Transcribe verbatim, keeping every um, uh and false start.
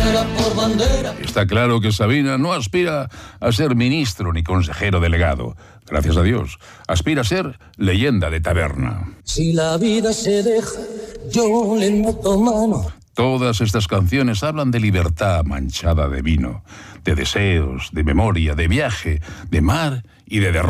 Está claro que Sabina no aspira a ser ministro ni consejero delegado. Gracias a Dios. Aspira a ser leyenda de taberna. Si la vida se deja, yo le meto mano. Todas estas canciones hablan de libertad manchada de vino, de deseos, de memoria, de viaje, de mar y de derrota.